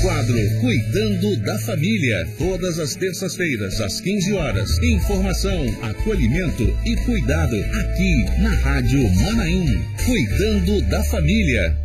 quadro Cuidando da Família, todas as terças-feiras, às 15 horas. Informação, acolhimento e cuidado aqui na Rádio Manaim. Cuidando da Família.